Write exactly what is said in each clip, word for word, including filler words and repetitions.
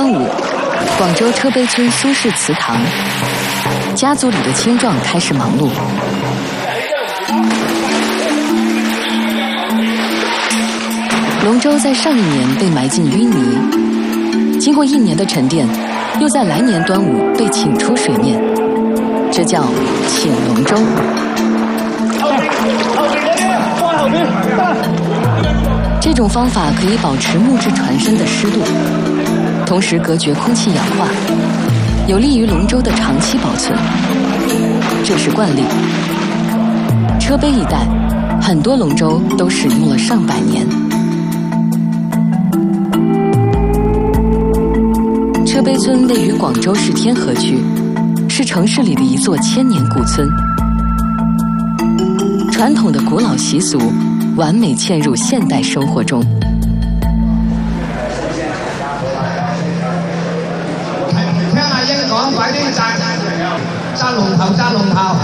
端午，广州车陂村苏氏祠堂，家族里的青壮开始忙碌。龙舟在上一年被埋进淤泥，经过一年的沉淀，又在来年端午被请出水面，这叫请龙舟。这种方法可以保持木质船身的湿度，同时隔绝空气氧化，有利于龙舟的长期保存。这是惯例。车陂一带，很多龙舟都使用了上百年。车陂村位于广州市天河区，是城市里的一座千年古村。传统的古老习俗完美嵌入现代生活中。 聽阿英講，快啲紮紮龍頭，紮龍頭。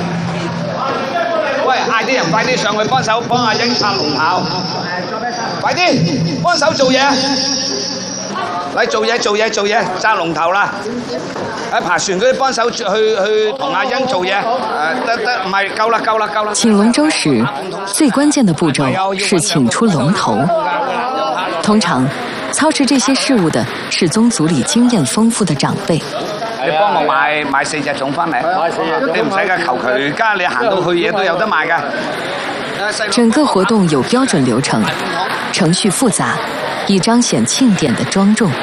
喂，嗌啲人快啲上去幫手幫阿英紮龍頭，快啲幫手做嘢。嚟做嘢做嘢做嘢，紮龍頭啦！喺爬船嗰啲幫手去去同阿欣做嘢，誒得得，唔係夠啦夠啦夠啦。 请龙舟时，最关键的步骤是请出龍頭。通常，操持這些事務的是宗族裡經驗豐富的長輩。 你幫我買買四隻粽翻嚟，你唔使㗎，求其而家你行到去嘢都有得賣㗎。 整個活動有標準流程，程序複雜，以彰顯慶典的莊重。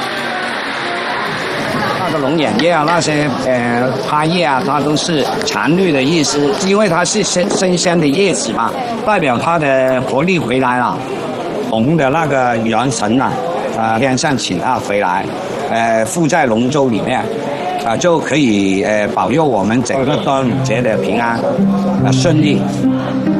那个龙眼叶啊，那些呃花叶啊，它都是常绿的意思，因为它是新新鲜的叶子嘛，代表它的活力回来了。龙的那个元神啊，啊、呃、天上请啊回来，呃附在龙舟里面，啊、呃、就可以呃保佑我们整个端午节的平安啊顺利。